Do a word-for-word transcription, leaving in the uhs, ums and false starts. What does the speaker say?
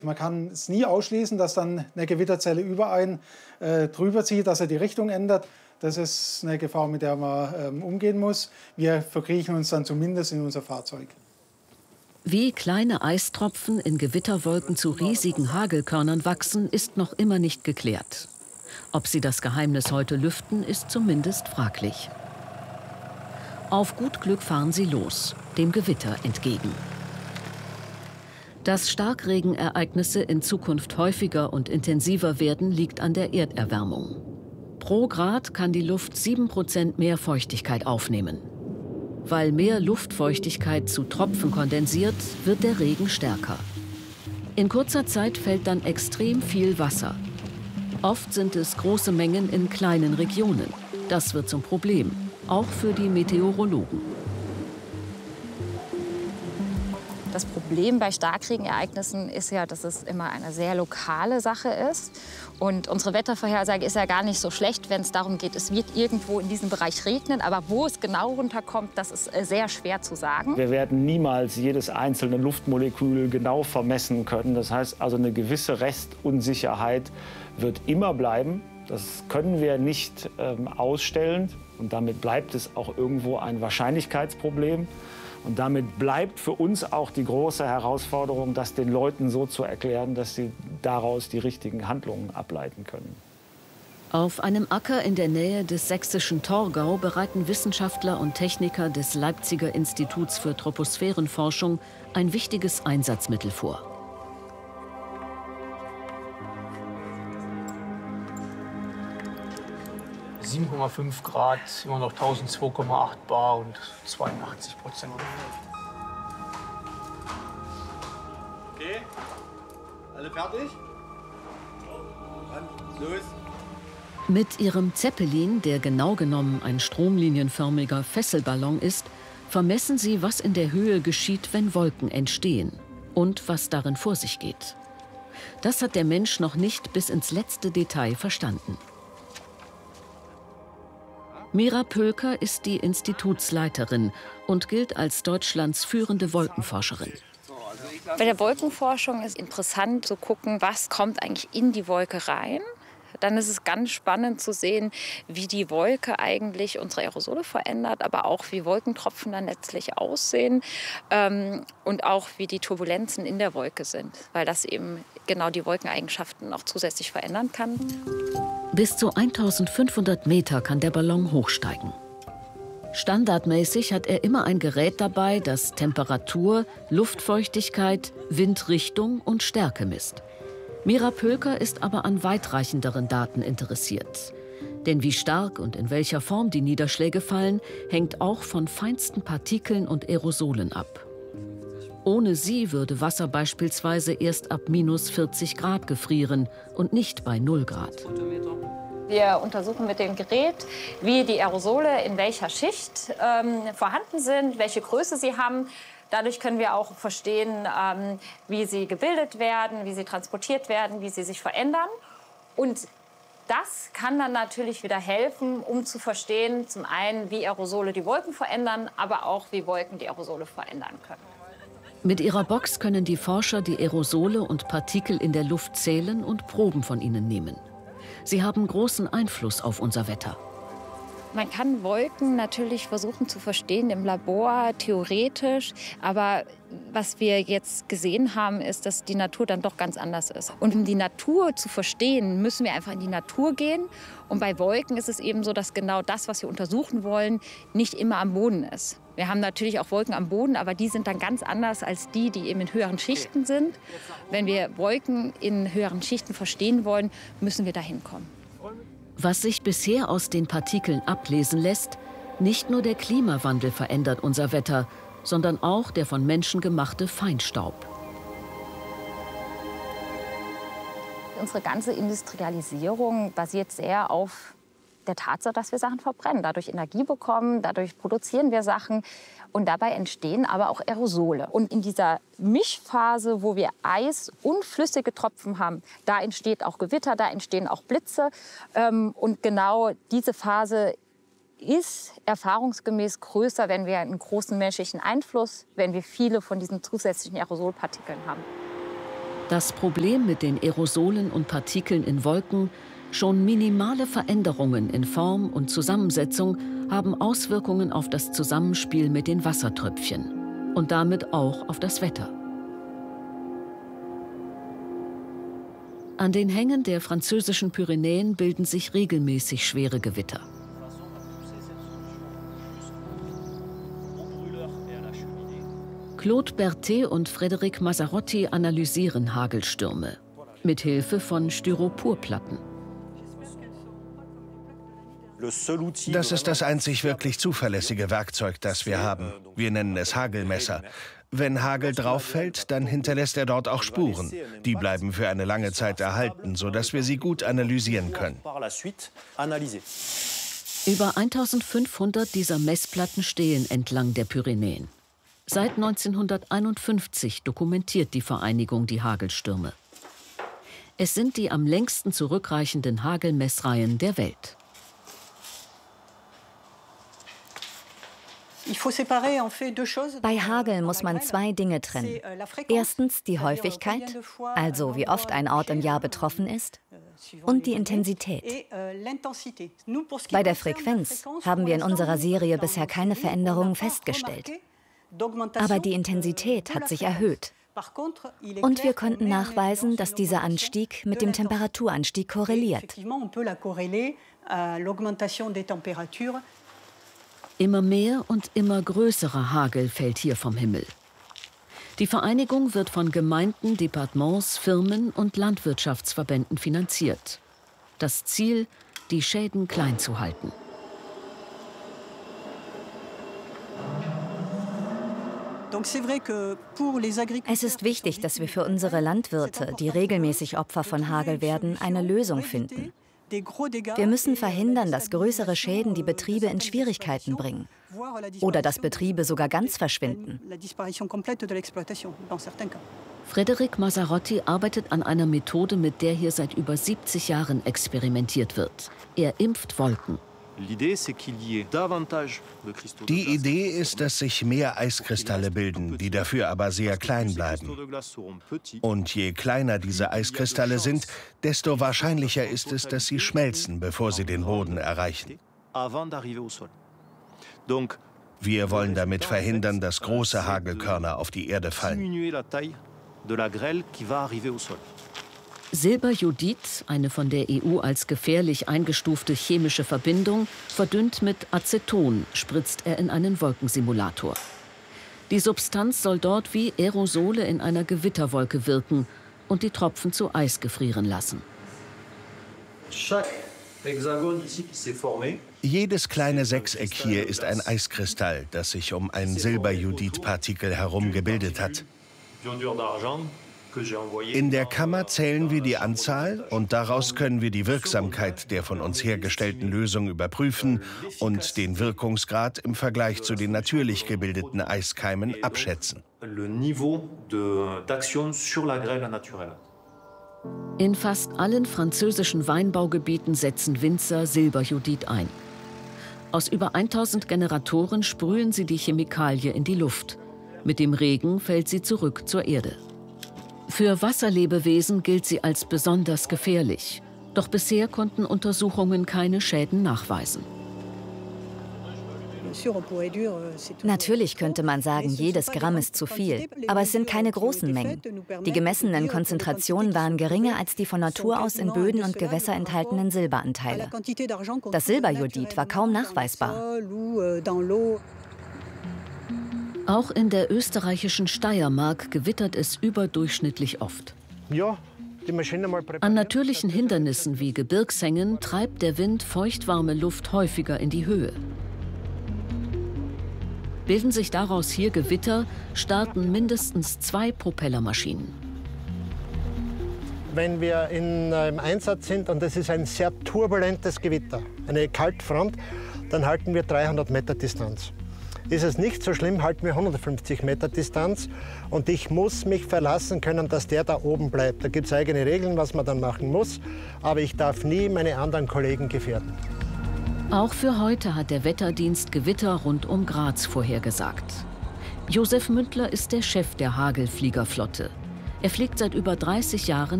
Man kann es nie ausschließen, dass dann eine Gewitterzelle über einen äh, drüber zieht, dass er die Richtung ändert. Das ist eine Gefahr, mit der man ähm, umgehen muss. Wir verkriechen uns dann zumindest in unser Fahrzeug. Wie kleine Eistropfen in Gewitterwolken zu riesigen Hagelkörnern wachsen, ist noch immer nicht geklärt. Ob sie das Geheimnis heute lüften, ist zumindest fraglich. Auf gut Glück fahren sie los, dem Gewitter entgegen. Dass Starkregenereignisse in Zukunft häufiger und intensiver werden, liegt an der Erderwärmung. Pro Grad kann die Luft sieben Prozent mehr Feuchtigkeit aufnehmen. Weil mehr Luftfeuchtigkeit zu Tropfen kondensiert, wird der Regen stärker. In kurzer Zeit fällt dann extrem viel Wasser. Oft sind es große Mengen in kleinen Regionen. Das wird zum Problem, auch für die Meteorologen. Das Problem bei Starkregenereignissen ist ja, dass es immer eine sehr lokale Sache ist. Und unsere Wettervorhersage ist ja gar nicht so schlecht, wenn es darum geht, es wird irgendwo in diesem Bereich regnen. Aber wo es genau runterkommt, das ist sehr schwer zu sagen. Wir werden niemals jedes einzelne Luftmolekül genau vermessen können. Das heißt also, eine gewisse Restunsicherheit wird immer bleiben. Das können wir nicht ähm, ausstellen. Und damit bleibt es auch irgendwo ein Wahrscheinlichkeitsproblem. Und damit bleibt für uns auch die große Herausforderung, das den Leuten so zu erklären, dass sie daraus die richtigen Handlungen ableiten können. Auf einem Acker in der Nähe des sächsischen Torgau bereiten Wissenschaftler und Techniker des Leipziger Instituts für Troposphärenforschung ein wichtiges Einsatzmittel vor. sieben Komma fünf Grad, immer noch tausendzwei Komma acht bar und zweiundachtzig Prozent. Okay, alle fertig? Dann los. Mit ihrem Zeppelin, der genau genommen ein stromlinienförmiger Fesselballon ist, vermessen sie, was in der Höhe geschieht, wenn Wolken entstehen und was darin vor sich geht. Das hat der Mensch noch nicht bis ins letzte Detail verstanden. Mira Pölker ist die Institutsleiterin und gilt als Deutschlands führende Wolkenforscherin. Bei der Wolkenforschung ist interessant zu gucken, was kommt eigentlich in die Wolke rein. Dann ist es ganz spannend zu sehen, wie die Wolke eigentlich unsere Aerosole verändert, aber auch wie Wolkentropfen dann letztlich aussehen ähm, und auch wie die Turbulenzen in der Wolke sind, weil das eben genau die Wolkeneigenschaften noch zusätzlich verändern kann. Bis zu eintausendfünfhundert Meter kann der Ballon hochsteigen. Standardmäßig hat er immer ein Gerät dabei, das Temperatur, Luftfeuchtigkeit, Windrichtung und Stärke misst. Mira Pölker ist aber an weitreichenderen Daten interessiert. Denn wie stark und in welcher Form die Niederschläge fallen, hängt auch von feinsten Partikeln und Aerosolen ab. Ohne sie würde Wasser beispielsweise erst ab minus vierzig Grad gefrieren und nicht bei null Grad. Wir untersuchen mit dem Gerät, wie die Aerosole in welcher Schicht ähm, vorhanden sind, welche Größe sie haben. Dadurch können wir auch verstehen, ähm, wie sie gebildet werden, wie sie transportiert werden, wie sie sich verändern. Und das kann dann natürlich wieder helfen, um zu verstehen, zum einen, wie Aerosole die Wolken verändern, aber auch, wie Wolken die Aerosole verändern können. Mit ihrer Box können die Forscher die Aerosole und Partikel in der Luft zählen und Proben von ihnen nehmen. Sie haben großen Einfluss auf unser Wetter. Man kann Wolken natürlich versuchen zu verstehen im Labor, theoretisch. Aber was wir jetzt gesehen haben, ist, dass die Natur dann doch ganz anders ist. Und um die Natur zu verstehen, müssen wir einfach in die Natur gehen. Und bei Wolken ist es eben so, dass genau das, was wir untersuchen wollen, nicht immer am Boden ist. Wir haben natürlich auch Wolken am Boden, aber die sind dann ganz anders als die, die eben in höheren Schichten sind. Wenn wir Wolken in höheren Schichten verstehen wollen, müssen wir dahin kommen. Was sich bisher aus den Partikeln ablesen lässt, nicht nur der Klimawandel verändert unser Wetter, sondern auch der von Menschen gemachte Feinstaub. Unsere ganze Industrialisierung basiert sehr auf der Tatsache, dass wir Sachen verbrennen, dadurch Energie bekommen, dadurch produzieren wir Sachen und dabei entstehen aber auch Aerosole. Und in dieser Mischphase, wo wir Eis und flüssige Tropfen haben, da entsteht auch Gewitter, da entstehen auch Blitze. Und genau diese Phase ist erfahrungsgemäß größer, wenn wir einen großen menschlichen Einfluss, wenn wir viele von diesen zusätzlichen Aerosolpartikeln haben. Das Problem mit den Aerosolen und Partikeln in Wolken: schon minimale Veränderungen in Form und Zusammensetzung haben Auswirkungen auf das Zusammenspiel mit den Wassertröpfchen und damit auch auf das Wetter. An den Hängen der französischen Pyrenäen bilden sich regelmäßig schwere Gewitter. Claude Berthet und Frédéric Mazzarotti analysieren Hagelstürme mit Hilfe von Styroporplatten. Das ist das einzig wirklich zuverlässige Werkzeug, das wir haben. Wir nennen es Hagelmesser. Wenn Hagel drauf fällt, dann hinterlässt er dort auch Spuren. Die bleiben für eine lange Zeit erhalten, sodass wir sie gut analysieren können. Über eintausendfünfhundert dieser Messplatten stehen entlang der Pyrenäen. Seit neunzehnhunderteinundfünfzig dokumentiert die Vereinigung die Hagelstürme. Es sind die am längsten zurückreichenden Hagelmessreihen der Welt. Bei Hagel muss man zwei Dinge trennen. Erstens die Häufigkeit, also wie oft ein Ort im Jahr betroffen ist, und die Intensität. Bei der Frequenz haben wir in unserer Serie bisher keine Veränderungen festgestellt. Aber die Intensität hat sich erhöht. Und wir konnten nachweisen, dass dieser Anstieg mit dem Temperaturanstieg korreliert. Immer mehr und immer größerer Hagel fällt hier vom Himmel. Die Vereinigung wird von Gemeinden, Departements, Firmen und Landwirtschaftsverbänden finanziert. Das Ziel: die Schäden klein zu halten. Es ist wichtig, dass wir für unsere Landwirte, die regelmäßig Opfer von Hagel werden, eine Lösung finden. Wir müssen verhindern, dass größere Schäden die Betriebe in Schwierigkeiten bringen oder dass Betriebe sogar ganz verschwinden. Frédéric Mazzarotti arbeitet an einer Methode, mit der hier seit über siebzig Jahren experimentiert wird. Er impft Wolken. Die Idee ist, dass sich mehr Eiskristalle bilden, die dafür aber sehr klein bleiben. Und je kleiner diese Eiskristalle sind, desto wahrscheinlicher ist es, dass sie schmelzen, bevor sie den Boden erreichen. Wir wollen damit verhindern, dass große Hagelkörner auf die Erde fallen. Silberjodid, eine von der E U als gefährlich eingestufte chemische Verbindung, verdünnt mit Aceton, spritzt er in einen Wolkensimulator. Die Substanz soll dort wie Aerosole in einer Gewitterwolke wirken und die Tropfen zu Eis gefrieren lassen. Jedes kleine Sechseck hier ist ein Eiskristall, das sich um ein Silberjodidpartikel herum gebildet hat. In der Kammer zählen wir die Anzahl und daraus können wir die Wirksamkeit der von uns hergestellten Lösung überprüfen und den Wirkungsgrad im Vergleich zu den natürlich gebildeten Eiskeimen abschätzen. In fast allen französischen Weinbaugebieten setzen Winzer Silberjodid ein. Aus über tausend Generatoren sprühen sie die Chemikalie in die Luft. Mit dem Regen fällt sie zurück zur Erde. Für Wasserlebewesen gilt sie als besonders gefährlich. Doch bisher konnten Untersuchungen keine Schäden nachweisen. Natürlich könnte man sagen, jedes Gramm ist zu viel, aber es sind keine großen Mengen. Die gemessenen Konzentrationen waren geringer als die von Natur aus in Böden und Gewässer enthaltenen Silberanteile. Das Silberjodid war kaum nachweisbar. Auch in der österreichischen Steiermark gewittert es überdurchschnittlich oft. An natürlichen Hindernissen wie Gebirgshängen treibt der Wind feuchtwarme Luft häufiger in die Höhe. Bilden sich daraus hier Gewitter, starten mindestens zwei Propellermaschinen. Wenn wir in, äh, im Einsatz sind und es ist ein sehr turbulentes Gewitter, eine Kaltfront, dann halten wir dreihundert Meter Distanz. Ist es nicht so schlimm, halten wir hundertfünfzig Meter Distanz und ich muss mich verlassen können, dass der da oben bleibt. Da gibt es eigene Regeln, was man dann machen muss, aber ich darf nie meine anderen Kollegen gefährden. Auch für heute hat der Wetterdienst Gewitter rund um Graz vorhergesagt. Josef Mündler ist der Chef der Hagelfliegerflotte. Er fliegt seit über dreißig Jahren